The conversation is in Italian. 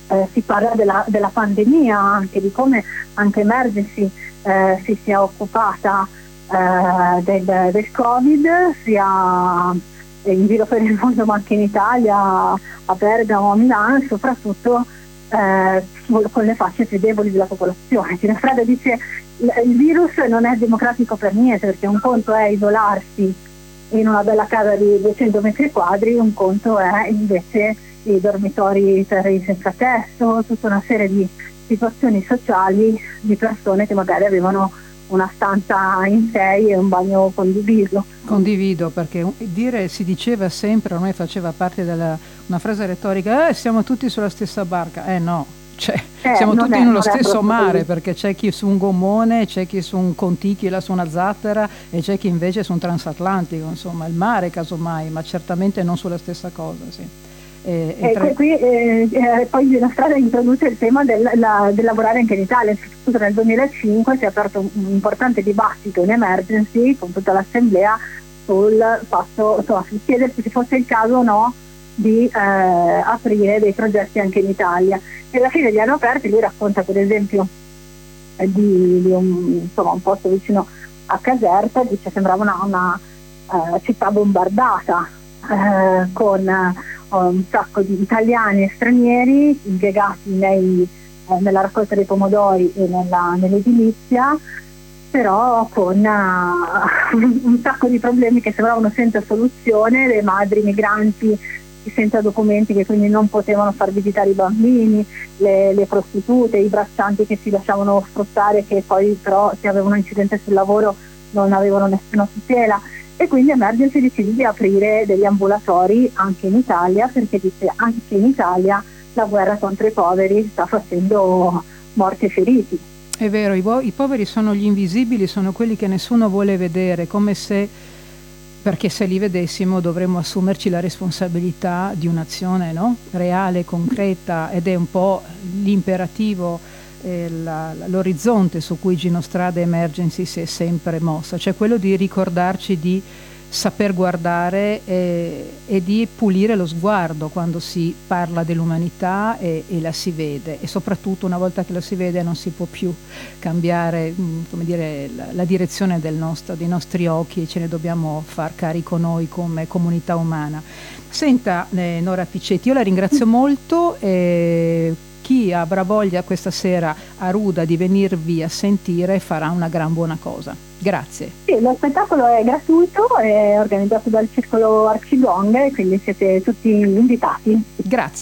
si parla della pandemia, anche di come anche Emergency si sia occupata del Covid, sia in giro per il mondo, ma anche in Italia, a Bergamo, a Milano, e soprattutto con le fasce più deboli della popolazione. Tina Frade dice il virus non è democratico per niente, perché un conto è isolarsi in una bella casa di 200 metri quadri, un conto è invece i dormitori per i senza tetto, tutta una serie di situazioni sociali di persone che magari avevano una stanza in 6 e un bagno condiviso. Condivido, perché si diceva sempre, ormai faceva parte della una frase retorica, siamo tutti sulla stessa barca. No, siamo tutti nello stesso mare, perché c'è chi su un gommone, c'è chi su un contichila, su una zattera, e c'è chi invece su un transatlantico, insomma, il mare casomai, ma certamente non sulla stessa cosa, sì. Poi Tina Frade introduce il tema del lavorare anche in Italia. Soprattutto nel 2005 si è aperto un importante dibattito in Emergency con tutta l'assemblea sul fatto, insomma, sul chiedersi se fosse il caso o no di aprire dei progetti anche in Italia, e alla fine li hanno aperti. Lui racconta per esempio di un posto vicino a Caserta, dice sembrava una città bombardata con un sacco di italiani e stranieri impiegati nella raccolta dei pomodori e nell'edilizia, però con un sacco di problemi che sembravano senza soluzione, le madri migranti senza documenti che quindi non potevano far visitare i bambini, le prostitute, i braccianti che si lasciavano sfruttare, che poi però se avevano un incidente sul lavoro non avevano nessuna tutela. E quindi Emergency decide di aprire degli ambulatori anche in Italia, perché dice anche in Italia la guerra contro i poveri sta facendo morti e feriti. È vero, i poveri sono gli invisibili, sono quelli che nessuno vuole vedere, come se, perché se li vedessimo dovremmo assumerci la responsabilità di un'azione, no? Reale, concreta, ed è un po' l'imperativo, l'orizzonte su cui Gino Strada Emergency si è sempre mossa, cioè quello di ricordarci di saper guardare e di pulire lo sguardo quando si parla dell'umanità e la si vede, e soprattutto una volta che lo si vede non si può più cambiare la direzione dei nostri occhi, e ce ne dobbiamo far carico noi come comunità umana. Senta, Nora Piccetti, io la ringrazio molto. Chi avrà voglia questa sera a Ruda di venirvi a sentire farà una gran buona cosa. Grazie. Sì, lo spettacolo è gratuito, è organizzato dal Circolo Arcigong, quindi siete tutti invitati. Grazie.